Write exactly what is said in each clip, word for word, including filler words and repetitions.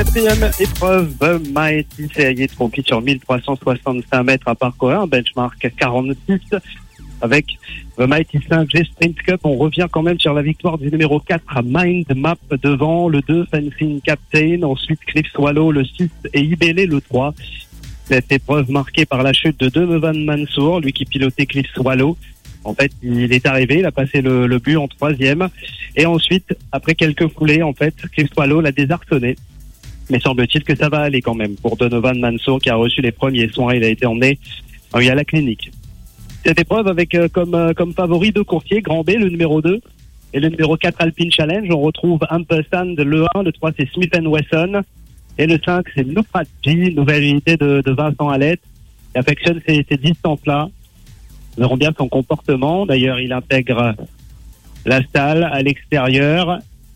Quatrième épreuve, Mighty Serie Trophy sur mille trois cent soixante-cinq mètres à parcourir, benchmark quarante-six. Avec The Mighty cinq G Sprint Cup, on revient quand même sur la victoire du numéro quatre, Mind Map devant, le deux, Fencing Captain, ensuite Cliff Swallow, le six, et Ibele, le trois. Cette épreuve marquée par la chute de Donovan Mansour, lui qui pilotait Cliff Swallow. En fait, il est arrivé, il a passé le, le but en troisième. Et ensuite, après quelques foulées, en fait, Cliff Swallow l'a désarçonné. Mais semble-t-il que ça va aller quand même pour Donovan Mansour qui a reçu les premiers soins. Il a été emmené à la clinique. Cette épreuve avec euh, comme, euh, comme favori deux courtiers, Grand B, le numéro deux, et le numéro quatre, Alpine Challenge. On retrouve Ampersand, le un, le trois, c'est Smith and Wesson, et le cinq, c'est Nupratji, nouvelle unité de, de Vincent Alette. Il affectionne ces, ces distances-là. Nous verrons bien son comportement. D'ailleurs, il intègre la stalle à l'extérieur.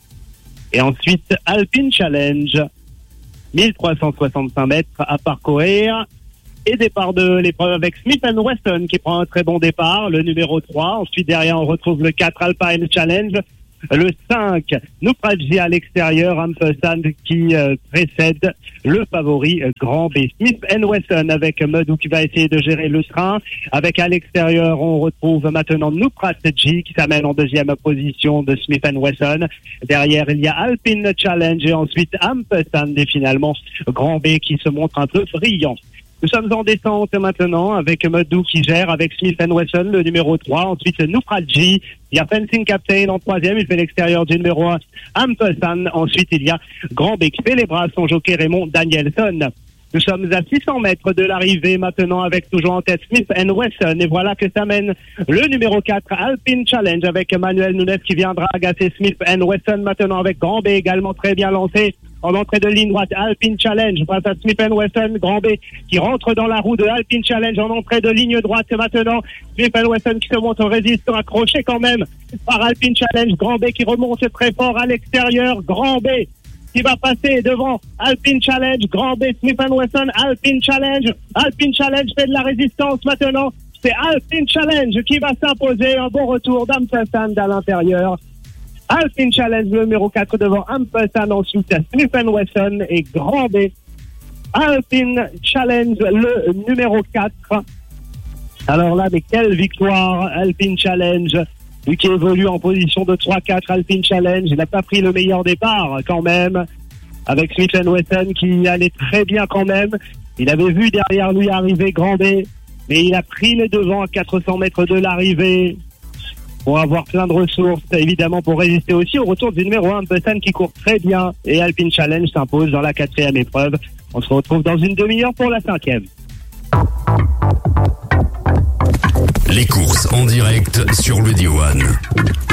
Et ensuite, Alpine Challenge, mille trois cent soixante-cinq mètres à parcourir. Et départ de l'épreuve avec Smith and Wesson qui prend un très bon départ, le numéro trois. Ensuite, derrière, on retrouve le quatre, Alpine Challenge. Le cinq, Nupratji à l'extérieur, Ampersand qui euh, précède le favori euh, Grand B. Smith and Wesson avec Medou qui va essayer de gérer le train. Avec à l'extérieur, on retrouve maintenant Nupratji qui s'amène en deuxième position de Smith and Wesson. Derrière, il y a Alpine Challenge et ensuite Ampersand et finalement Grand B qui se montre un peu brillant. Nous sommes en descente maintenant avec Medou qui gère avec Smith and Wesson, le numéro trois. Ensuite, Nupratji. Il y a Fencing Captain en troisième. Il fait l'extérieur du numéro un, Ampersand. Ensuite, il y a Grand B qui fait les bras, son jockey Raymond Danielson. Nous sommes à six cents mètres de l'arrivée maintenant avec toujours en tête Smith and Wesson. Et voilà que ça mène le numéro quatre, Alpine Challenge avec Manuel Nunes qui viendra agacer Smith and Wesson maintenant avec Grand B également très bien lancé. En entrée de ligne droite, Alpine Challenge face à Smith and Wesson, Grand B qui rentre dans la roue de Alpine Challenge en entrée de ligne droite maintenant. Smith and Wesson qui se montre résistant, accroché quand même par Alpine Challenge. Grand B qui remonte très fort à l'extérieur. Grand B qui va passer devant Alpine Challenge. Grand B, Smith and Wesson, Alpine Challenge. Alpine Challenge fait de la résistance maintenant. C'est Alpine Challenge qui va s'imposer. Un bon retour d'Ampersand à l'intérieur. Alpine Challenge, le numéro quatre devant Ampersand, ensuite Smith and Wesson et Grand B. Alpine Challenge, le numéro quatre. Alors là, mais quelle victoire, Alpine Challenge, lui qui évolue en position de trois quatre, Alpine Challenge. Il n'a pas pris le meilleur départ quand même, avec Smith and Wesson qui allait très bien quand même. Il avait vu derrière lui arriver Grand B, mais il a pris les devants à quatre cents mètres de l'arrivée. Pour avoir plein de ressources, évidemment, pour résister aussi au retour du numéro un, Ampersand qui court très bien. Et Alpine Challenge s'impose dans la quatrième épreuve. On se retrouve dans une demi-heure pour la cinquième. Les courses en direct sur Radio One.